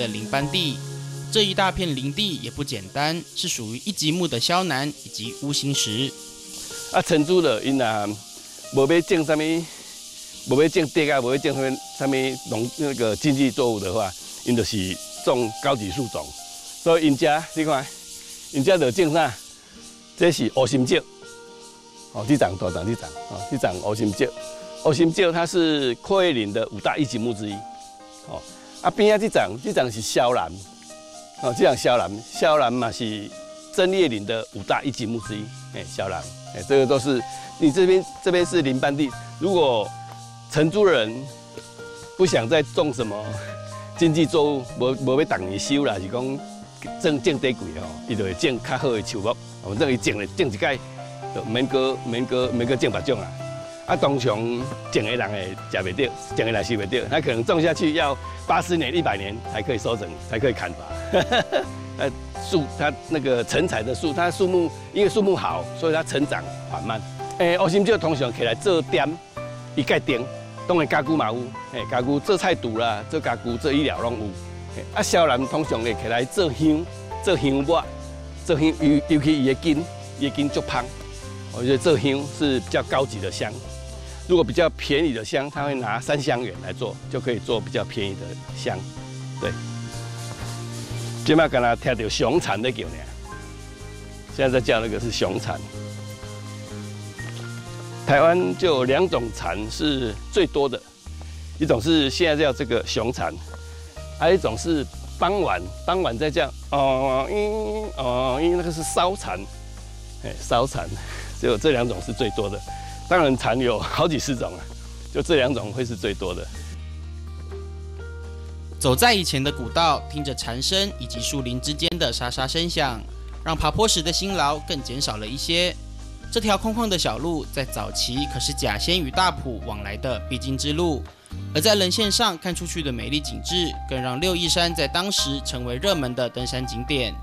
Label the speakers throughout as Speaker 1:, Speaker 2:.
Speaker 1: 的林班地。这一大片林地也不简单，是属于一级木的萧楠以及乌心石。
Speaker 2: 成竹了，因啊无要种什么，无要种地啊，无要种什么那个经济作物的话，因就是种高级树种。所以因家你看，因家就种啥？这是乌心石，这长大长这长，这长乌心石。乌心石它是阔叶林的5大一级木之一。边仔这长是萧楠。这样萧楠嘛是针叶林的5大一级木之一，萧楠，这个都是你这边是林班地，如果承租人不想再种什么经济作物，无要当年收啦，是讲种地贵吼，伊就会种较好的树木，反正伊种一届，就免个种别种啊。通常种的人会吃袂到，种的人收袂到，他可能种下去要80年、100年才可以收成，才可以砍伐。树它那个成材的树，它树木因为树木好，所以它成长缓慢。乌心石通常起来做店，伊盖店，当然家具嘛有，家具做菜厨啦，做家具做医疗拢有。萧楠通常会起来做香，做香抹，做香尤其伊的根足香。我觉得这香是比较高级的香，如果比较便宜的香，他会拿3香园来做，就可以做比较便宜的香。对，今麦刚才听到熊蝉在叫呢，现在在叫那个是熊蝉。台湾就有2种蝉是最多的，一种是现在叫这个熊蝉，还有一种是傍晚在叫那个是烧蝉，烧蝉。只有这2种是最多的，当然蝉有好几10种啊，就这2种会是最多的。
Speaker 1: 走在以前的古道，听着蝉声以及树林之间的沙沙声响，让爬坡时的辛劳更减少了一些。这条空旷的小路，在早期可是甲仙与大埔往来的必经之路，而在人线上看出去的美丽景致，更让六义山在当时成为热门的登山景点。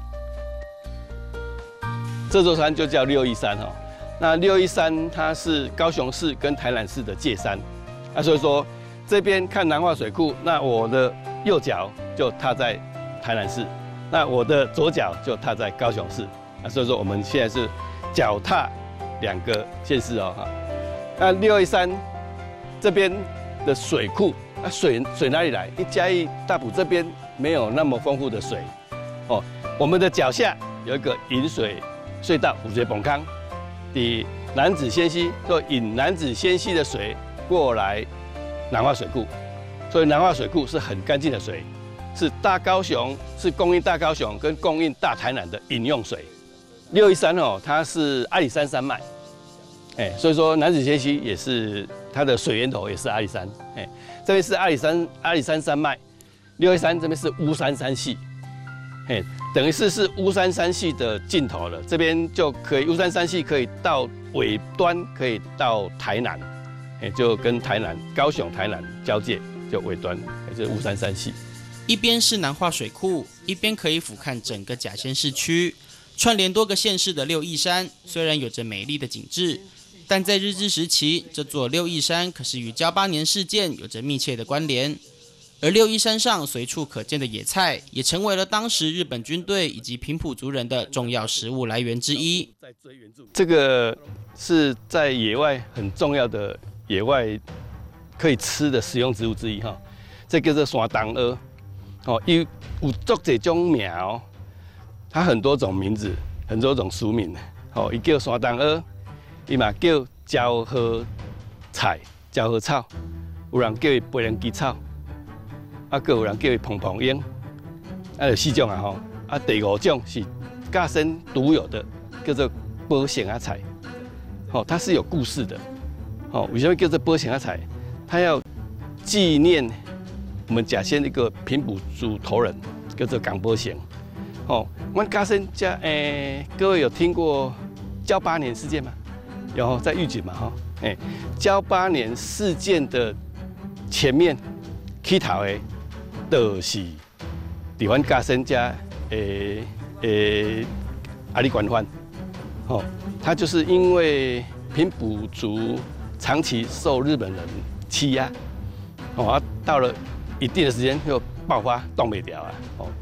Speaker 2: 这座山就叫六义山哈。那六义山它是高雄市跟台南市的界山，所以说这边看南化水库，那我的右脚就踏在台南市，那我的左脚就踏在高雄市，所以说我们现在是脚踏2个县市哦哈。那六义山这边的水库，水哪里来？嘉义大埔这边没有那么丰富的水哦，我们的脚下有一个引水隧道五节崩坑。南子仙溪就引南子仙溪的水过来南化水库，所以南化水库是很干净的水，是大高雄是供应大高雄跟供应大台南的饮用水。六义山哦，它是阿里山山脉，所以说南子仙溪也是它的水源头也是阿里山，这边是阿里山山脉，六义山这边是乌山山系。等于是乌山山系的尽头了，这边就可以乌山山系可以到尾端，可以到台南，就跟高雄台南交界，就尾端，就是乌山山系。
Speaker 1: 一边是南化水库，一边可以俯瞰整个甲仙市区，串联多个县市的六义山，虽然有着美丽的景致，但在日治时期，这座六义山可是与交8年事件有着密切的关联。而六义山上随处可见的野菜，也成为了当时日本军队以及平埔族人的重要食物来源之一。
Speaker 2: 这个是在野外很重要的野外可以吃的食用植物之一哈，这叫做山东蚵哦，有足多种名哦，它很多种名字，很多种俗名哦，伊叫山东蚵，伊嘛叫椒禾菜、椒禾草，有人叫伊白莲枝草。还有人叫伊蓬蓬樱，就4种啊吼。第5种是甲仙独有的，叫做保鲜仔菜。它是有故事的。为什么叫做保鲜仔菜？它要纪念我们甲仙一个平埔族头人，叫做港保鲜。我们甲仙各位有听过交8年事件吗？有，在玉井嘛哈。交8年事件的前面起头的。就是伫阮甲仙遮阿里关番，他就是因为平埔族长期受日本人欺压，到了一定的时间又爆发，挡袂掉啊！哦，